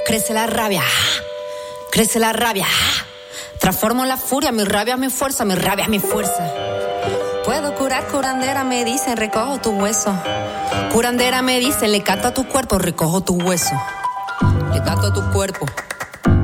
Crece la rabia, crece la rabia. Transformo la furia, mi rabia es mi fuerza, mi rabia es mi fuerza. Puedo curar, curandera, me dicen, recojo tu hueso. Curandera me dicen, le canto a tu cuerpo, recojo tu hueso. Le canto a tu cuerpo.